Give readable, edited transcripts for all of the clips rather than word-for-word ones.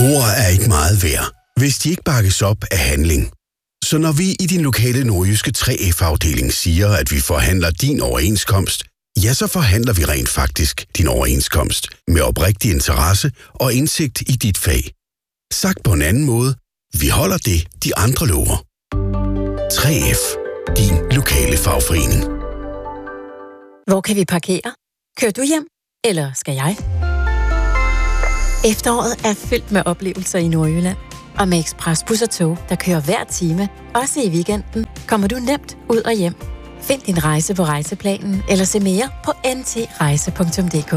Ord er ikke meget værd, hvis de ikke bakkes op af handling. Så når vi i din lokale nordjyske 3F-afdeling siger, at vi forhandler din overenskomst, ja, så forhandler vi rent faktisk din overenskomst med oprigtig interesse og indsigt i dit fag. Sagt på en anden måde, vi holder det, de andre lover. 3F. Din lokale fagforening. Hvor kan vi parkere? Kører du hjem? Eller skal jeg? Efteråret er fyldt med oplevelser i Nordjylland. Og med ekspresbus og tog, der kører hver time, også i weekenden, kommer du nemt ud og hjem. Find din rejse på Rejseplanen eller se mere på ntrejse.dk.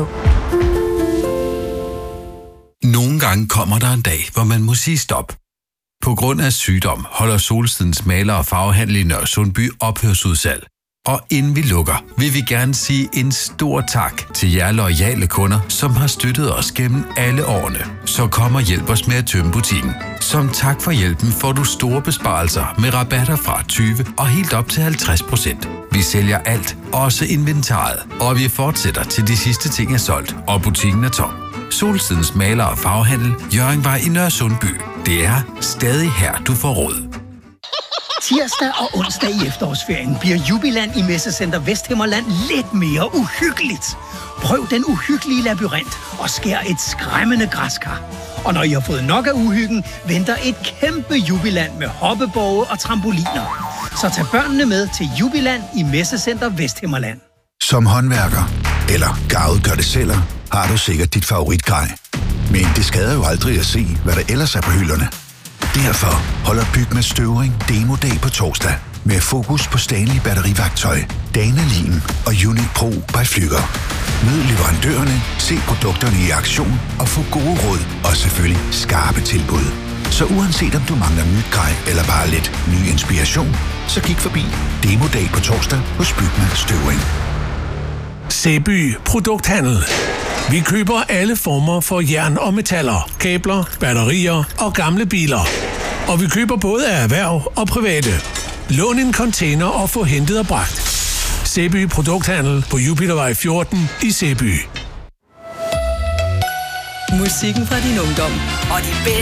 Nogle gange kommer der en dag, hvor man må sige stop. På grund af sygdom holder Solstedens maler- og farvehandel i Nørresundby ophørsudsalg. Og inden vi lukker, vil vi gerne sige en stor tak til jer loyale kunder, som har støttet os gennem alle årene. Så kom og hjælp os med at tømme butikken. Som tak for hjælpen får du store besparelser med rabatter fra 20 og helt op til 50%. Vi sælger alt, også inventaret, og vi fortsætter til de sidste ting er solgt, og butikken er tom. Solstedens maler- og farvehandel, Hjørringvej i Nørresundby. Det er stadig her, du får råd. Tirsdag og onsdag i efterårsferien bliver Jubiland i Messecenter Vesthimmerland lidt mere uhyggeligt. Prøv den uhyggelige labyrint og skær et skræmmende græskar. Og når I har fået nok af uhyggen, venter et kæmpe Jubiland med hoppeborge og trampoliner. Så tag børnene med til Jubiland i Messecenter Vesthimmerland. Som håndværker eller garvet gør det sælger, har du sikkert dit favoritgrej. Men det skader jo aldrig at se, hvad der ellers er på hylderne. Derfor holder Byg med Støvring Demo-dag på torsdag med fokus på Stanley batteriværktøj, Dana-lim og Unit Pro by Flügger. Mød leverandørerne, se produkterne i aktion og få gode råd og selvfølgelig skarpe tilbud. Så uanset om du mangler nyt grej eller bare lidt ny inspiration, så kig forbi Demo-dag på torsdag hos Byg med Støvring. Sæby Produkthandel. Vi køber alle former for jern og metaller, kabler, batterier og gamle biler. Og vi køber både af erhverv og private. Lån en container og få hentet og bragt. Sæby Produkthandel på Jupitervej 14 i Sæby. Musikken fra din ungdom og de bedste